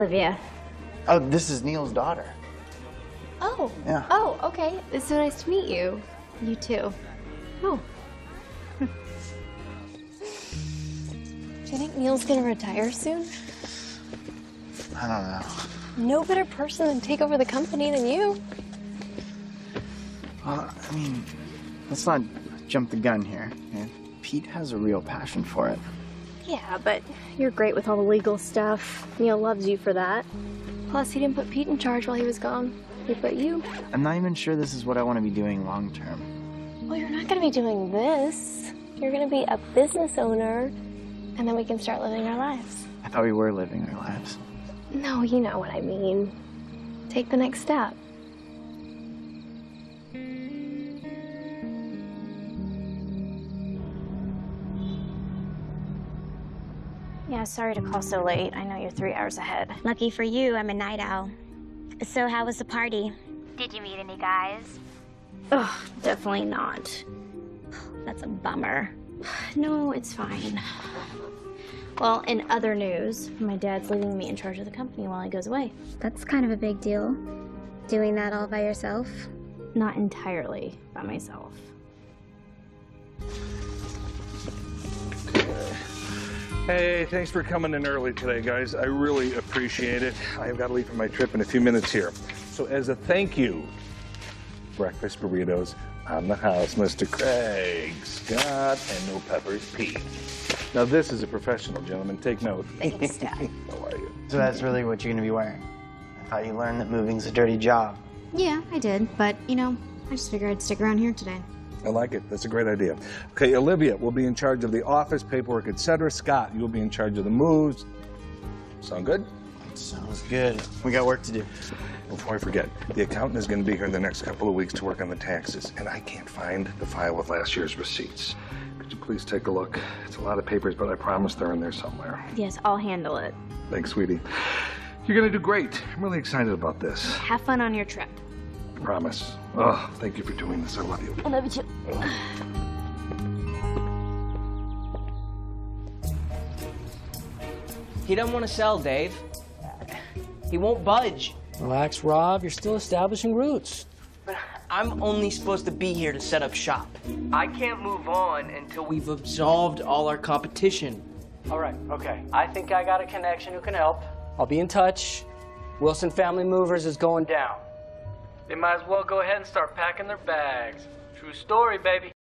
Olivia. Oh, this is Neil's daughter. Oh. Yeah. Oh, okay. It's so nice to meet you. You too. Oh. Do you think Neil's gonna retire soon? I don't know. No better person to take over the company than you. Well, I mean, let's not jump the gun here. Pete has a real passion for it. Yeah, but you're great with all the legal stuff. Neil loves you for that. Plus, he didn't put Pete in charge while he was gone. He put you. I'm not even sure this is what I want to be doing long term. Well, you're not gonna be doing this. You're gonna be a business owner, and then we can start living our lives. I thought we were living our lives. No, you know what I mean. Take the next step. Yeah, sorry to call so late. I know you're 3 hours ahead. Lucky for you, I'm a night owl. So how was the party? Did you meet any guys? Ugh, definitely not. That's a bummer. No, it's fine. Well, in other news, my dad's leaving me in charge of the company while he goes away. That's kind of a big deal. Doing that all by yourself? Not entirely by myself. Hey, thanks for coming in early today, guys. I really appreciate it. I've got to leave for my trip in a few minutes here. So as a thank you, breakfast burritos on the house, Mr. Craig Scott, and no peppers, Pete. Now this is a professional, gentleman. Take note. Thanks, Dad. How are you? So that's really what you're going to be wearing? I thought you learned that moving's a dirty job. Yeah, I did, but, you know, I just figured I'd stick around here today. I like it. That's a great idea. Okay, Olivia will be in charge of the office, paperwork, etc. Scott, you will be in charge of the moves. Sound good? Sounds good. We got work to do. Before I forget, the accountant is going to be here in the next couple of weeks to work on the taxes, and I can't find the file with last year's receipts. Could you please take a look? It's a lot of papers, but I promise they're in there somewhere. Yes, I'll handle it. Thanks, sweetie. You're going to do great. I'm really excited about this. Have fun on your trip. I promise. Oh, thank you for doing this. I love you. I love you too. He doesn't want to sell, Dave. He won't budge. Relax, Rob. You're still establishing roots. But I'm only supposed to be here to set up shop. I can't move on until we've absolved all our competition. All right, okay. I think I got a connection who can help. I'll be in touch. Wilson Family Movers is going down. They might as well go ahead and start packing their bags. True story, baby.